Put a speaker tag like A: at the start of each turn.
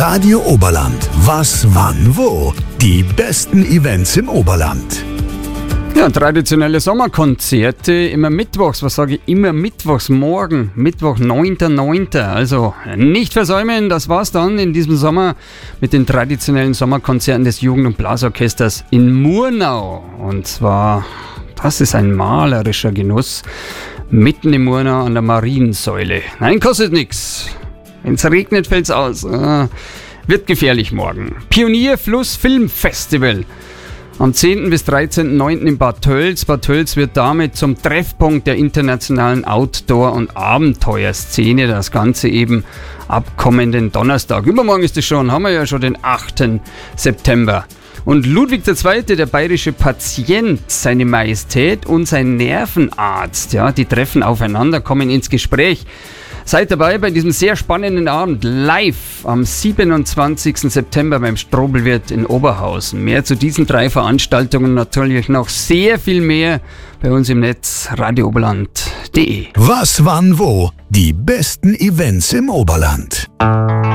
A: Radio Oberland. Was, wann, wo? Die besten Events im Oberland.
B: Ja, traditionelle Sommerkonzerte, immer mittwochs. Was sage ich? Immer mittwochs, morgen, Mittwoch, 9.9. Also nicht versäumen, das war's dann in diesem Sommer mit den traditionellen Sommerkonzerten des Jugend- und Blasorchesters in Murnau. Und zwar, das ist ein malerischer Genuss, mitten in Murnau an der Mariensäule. Nein, kostet nichts. Wenn's regnet, fällt's aus. Wird gefährlich morgen. Pionierfluss Filmfestival. Am 10. bis 13.9. in Bad Tölz. Bad Tölz wird damit zum Treffpunkt der internationalen Outdoor- und Abenteuerszene. Das Ganze eben ab kommenden Donnerstag. Übermorgen ist es schon, haben wir ja schon den 8. September. Und Ludwig II., der bayerische Patient, seine Majestät und sein Nervenarzt, ja, die treffen aufeinander, kommen ins Gespräch. Seid dabei bei diesem sehr spannenden Abend live am 27. September beim Strobelwirt in Oberhausen. Mehr zu diesen 3 Veranstaltungen, natürlich noch sehr viel mehr bei uns im Netz radiooberland.de.
A: Was, wann, wo? Die besten Events im Oberland.